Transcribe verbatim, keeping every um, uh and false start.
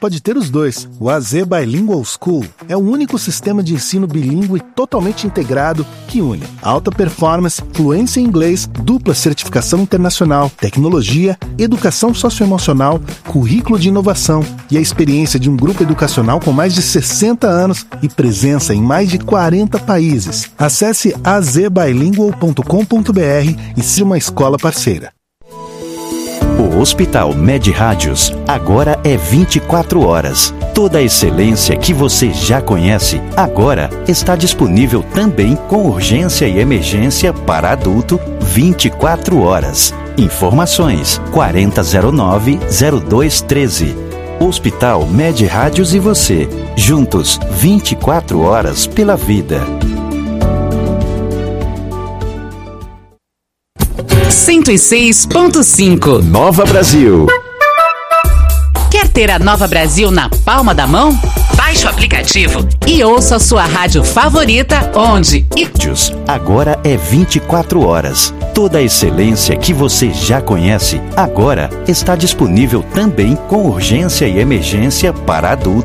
pode ter os dois. O A Z Bilingual School é o único sistema de ensino bilíngue totalmente integrado que une alta performance, fluência em inglês, dupla certificação internacional, tecnologia, educação socioemocional, currículo de inovação e a experiência de um grupo educacional com mais de sessenta anos e presença em mais de quarenta países. Acesse a z bilingual ponto com ponto b r e seja uma escola parceira. O Hospital Med Rádios agora é vinte e quatro horas. Toda a excelência que você já conhece agora está disponível também com urgência e emergência para adulto vinte e quatro horas. Informações quarenta zero nove zero dois treze. Hospital Med Rádios e você, juntos vinte e quatro horas pela vida. cento e seis ponto cinco Nova Brasil. Quer ter a Nova Brasil na palma da mão? Baixe o aplicativo e ouça a sua rádio favorita onde e agora é vinte e quatro horas. Toda a excelência que você já conhece agora está disponível também com urgência e emergência para adultos.